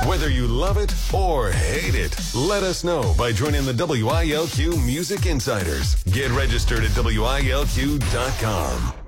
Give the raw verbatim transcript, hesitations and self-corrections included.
Whether you love it or hate it, let us know by joining the W I L Q Music Insiders. Get registered at W I L Q dot com.